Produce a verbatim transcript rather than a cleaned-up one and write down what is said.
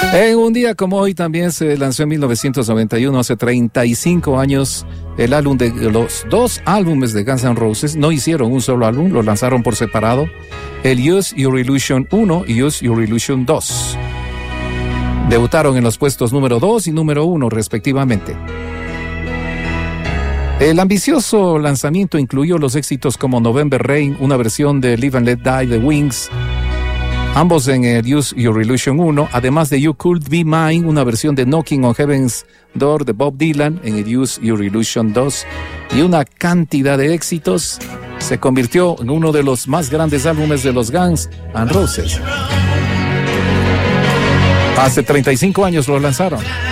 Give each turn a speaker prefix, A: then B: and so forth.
A: En un día como hoy también se lanzó en mil novecientos noventa y uno, hace treinta y cinco años, el álbum de los dos álbumes de Guns N' Roses. No hicieron un solo álbum, lo lanzaron por separado. El Use Your Illusion uno y Use Your Illusion dos. Debutaron en los puestos número dos y número uno respectivamente. El ambicioso lanzamiento incluyó los éxitos como November Rain, una versión de Live and Let Die de Wings, ambos en el Use Your Illusion uno, además de You Could Be Mine, una versión de Knocking on Heaven's Door de Bob Dylan en el Use Your Illusion dos, y una cantidad de éxitos. Se convirtió en uno de los más grandes álbumes de los Guns N' Roses. Hace treinta y cinco años lo lanzaron.